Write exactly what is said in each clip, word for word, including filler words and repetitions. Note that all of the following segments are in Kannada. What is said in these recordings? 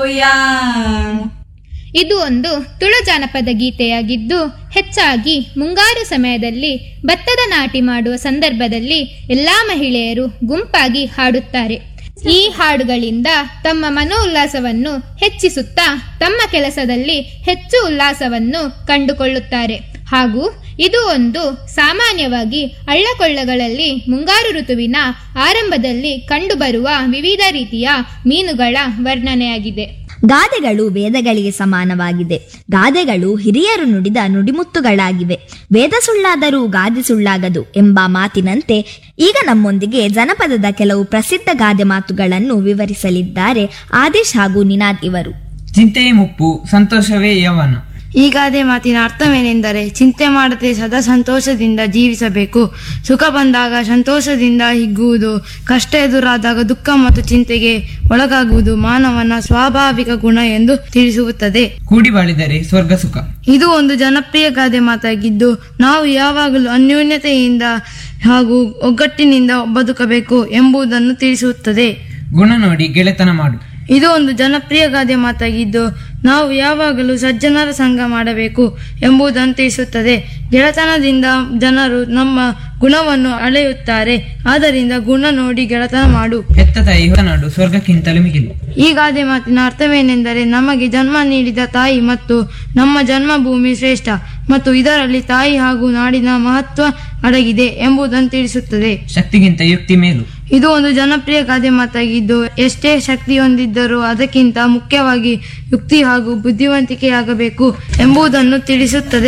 ಇದು ಒಂದು ತುಳು ಜಾನಪದ ಗೀತೆಯಾಗಿದ್ದು, ಹೆಚ್ಚಾಗಿ ಮುಂಗಾರು ಸಮಯದಲ್ಲಿ ಭತ್ತದ ನಾಟಿ ಮಾಡುವ ಸಂದರ್ಭದಲ್ಲಿ ಎಲ್ಲಾ ಮಹಿಳೆಯರು ಗುಂಪಾಗಿ ಹಾಡುತ್ತಾರೆ. ಈ ಹಾಡುಗಳಿಂದ ತಮ್ಮ ಮನೋಲ್ಲಾಸವನ್ನು ಹೆಚ್ಚಿಸುತ್ತಾ ತಮ್ಮ ಕೆಲಸದಲ್ಲಿ ಹೆಚ್ಚು ಉಲ್ಲಾಸವನ್ನು ಕಂಡುಕೊಳ್ಳುತ್ತಾರೆ. ಹಾಗೂ ಇದು ಒಂದು ಸಾಮಾನ್ಯವಾಗಿ ಹಳ್ಳಕೊಳ್ಳಗಳಲ್ಲಿ ಮುಂಗಾರು ಋತುವಿನ ಆರಂಭದಲ್ಲಿ ಕಂಡುಬರುವ ವಿವಿಧ ರೀತಿಯ ಮೀನುಗಳ ವರ್ಣನೆಯಾಗಿದೆ. ಗಾದೆಗಳು ವೇದಗಳಿಗೆ ಸಮಾನವಾಗಿದೆ. ಗಾದೆಗಳು ಹಿರಿಯರು ನುಡಿದ ನುಡಿಮುತ್ತುಗಳಾಗಿವೆ. ವೇದ ಸುಳ್ಳಾದರೂ ಗಾದೆ ಸುಳ್ಳಾಗದು ಎಂಬ ಮಾತಿನಂತೆ ಈಗ ನಮ್ಮೊಂದಿಗೆ ಜನಪದದ ಕೆಲವು ಪ್ರಸಿದ್ಧ ಗಾದೆ ಮಾತುಗಳನ್ನು ವಿವರಿಸಲಿದ್ದಾರೆ ಆದೇಶ್ ಹಾಗೂ ನಿನಾದ್ ಇವರು. ಚಿಂತೆಯೇ ಮುಪ್ಪು, ಸಂತೋಷವೇ ಯೌವನ. ಈ ಗಾದೆ ಮಾತಿನ ಅರ್ಥವೇನೆಂದರೆ, ಚಿಂತೆ ಮಾಡದೆ ಸದಾ ಸಂತೋಷದಿಂದ ಜೀವಿಸಬೇಕು. ಸುಖ ಬಂದಾಗ ಸಂತೋಷದಿಂದ ಹಿಗ್ಗುವುದು, ಕಷ್ಟ ಎದುರಾದಾಗ ದುಃಖ ಮತ್ತು ಚಿಂತೆಗೆ ಒಳಗಾಗುವುದು ಮಾನವನ ಸ್ವಾಭಾವಿಕ ಗುಣ ಎಂದು ತಿಳಿಸುತ್ತದೆ. ಕೂಡಿ ಬಾಳಿದರೆ ಸ್ವರ್ಗ ಸುಖ. ಇದು ಒಂದು ಜನಪ್ರಿಯ ಗಾದೆ ಮಾತಾಗಿದ್ದು, ನಾವು ಯಾವಾಗಲೂ ಅನ್ಯೋನ್ಯತೆಯಿಂದ ಹಾಗೂ ಒಗ್ಗಟ್ಟಿನಿಂದ ಬದುಕಬೇಕು ಎಂಬುದನ್ನು ತಿಳಿಸುತ್ತದೆ. ಗುಣ ನೋಡಿ ಗೆಳೆತನ ಮಾಡು. ಇದು ಒಂದು ಜನಪ್ರಿಯ ಗಾದೆ ಮಾತಾಗಿದ್ದು, ನಾವು ಯಾವಾಗಲೂ ಸಜ್ಜನರ ಸಂಘ ಮಾಡಬೇಕು ಎಂಬುದನ್ನು ತಿಳಿಸುತ್ತದೆ. ಗೆಳೆತನದಿಂದ ಜನರು ನಮ್ಮ ಗುಣವನ್ನು ಅಳೆಯುತ್ತಾರೆ. ಆದ್ದರಿಂದ ಗುಣ ನೋಡಿ ಗೆಳೆತನ ಮಾಡು. ಹೆತ್ತ ತಾಯಿ ನಾಡು ಸ್ವರ್ಗಕ್ಕಿಂತಲೂ ಮಿಗಿಲು. ಈ ಗಾದೆ ಮಾತಿನ ಅರ್ಥವೇನೆಂದರೆ, ನಮಗೆ ಜನ್ಮ ನೀಡಿದ ತಾಯಿ ಮತ್ತು ನಮ್ಮ ಜನ್ಮಭೂಮಿ ಶ್ರೇಷ್ಠ ಮತ್ತು ಇದರಲ್ಲಿ ತಾಯಿ ಹಾಗೂ ನಾಡಿನ ಮಹತ್ವ ಅಡಗಿದೆ ಎಂಬುದನ್ನು ತಿಳಿಸುತ್ತದೆ. ಶಕ್ತಿಗಿಂತ ಯುಕ್ತಿ ಮೇಲು. ಇದು ಒಂದು ಜನಪ್ರಿಯ ಗಾದೆ ಮಾತಾಗಿದ್ದು, ಎಷ್ಟೇ ಶಕ್ತಿ ಹೊಂದಿದ್ದರೂ ಅದಕ್ಕಿಂತ ಮುಖ್ಯವಾಗಿ ಯುಕ್ತಿ ಹಾಗೂ ಬುದ್ಧಿವಂತಿಕೆಯಾಗಬೇಕು ಎಂಬುದನ್ನು ತಿಳಿಸುತ್ತದೆ.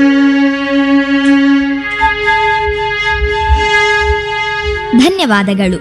ಧನ್ಯವಾದಗಳು.